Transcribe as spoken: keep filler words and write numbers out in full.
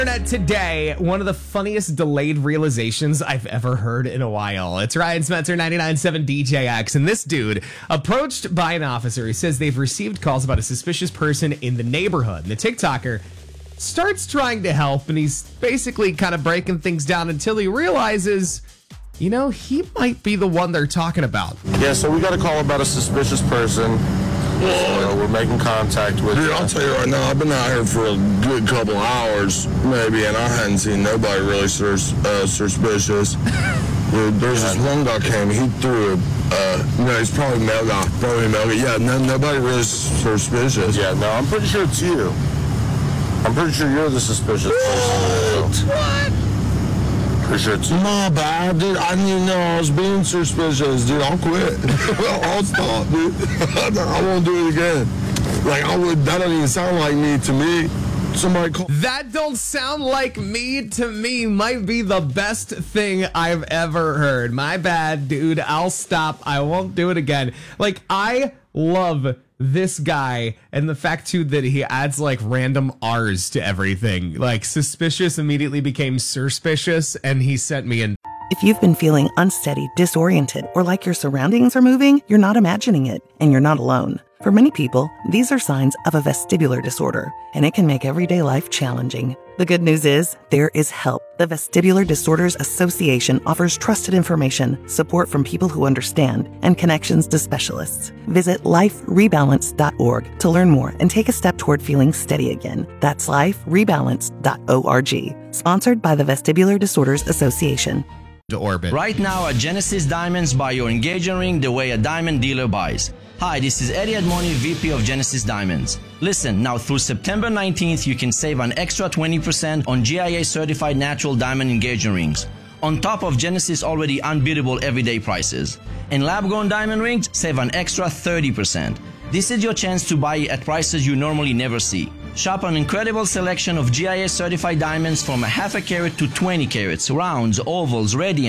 Internet today, one of the funniest delayed realizations I've ever heard in a while. It's Ryan Spencer, ninety-nine point seven D J X, and this dude, approached by an officer, he says they've received calls about a suspicious person in the neighborhood. And the TikToker starts trying to help, and he's basically kind of breaking things down until he realizes, you know, he might be the one they're talking about. Yeah, so we got a call about a suspicious person. So we're making contact with. Dude, I'll tell you right now, I've been out here for a good couple hours, maybe, and I hadn't seen nobody really sus- uh, suspicious. Dude, there's this one guy came, he threw a, uh, you know, he's probably male guy, probably male guy. Yeah, no, nobody really suspicious. Yeah, no, I'm pretty sure it's you. I'm pretty sure you're the suspicious person. What? Pretty sure it's you. My bad, dude. I didn't even know I was being suspicious, dude. I'll quit. I'll stop, dude. I won't do it again. Like, I would, that don't even sound like me to me. Somebody call. That don't sound like me to me might be the best thing I've ever heard. My bad, dude. I'll stop. I won't do it again. Like, I love this guy and the fact too that he adds like random R's to everything. Like suspicious immediately became suspicious, and he sent me an. If you've been feeling unsteady, disoriented, or like your surroundings are moving, you're not imagining it, and you're not alone. For many people, these are signs of a vestibular disorder, and it can make everyday life challenging. The good news is, there is help. The Vestibular Disorders Association offers trusted information, support from people who understand, and connections to specialists. Visit life rebalance dot org to learn more and take a step toward feeling steady again. That's life rebalance dot org. Sponsored by the Vestibular Disorders Association. To orbit. Right now at Genesis Diamonds, buy your engagement ring the way a diamond dealer buys. Hi, this is Eddie Admoni, V P of Genesis Diamonds. Listen, now through September nineteenth, you can save an extra twenty percent on G I A certified natural diamond engagement rings, on top of Genesis' already unbeatable everyday prices. And lab-grown diamond rings save an extra thirty percent. This is your chance to buy at prices you normally never see. Shop an incredible selection of G I A certified diamonds from a half a carat to twenty carats, rounds, ovals, radiant,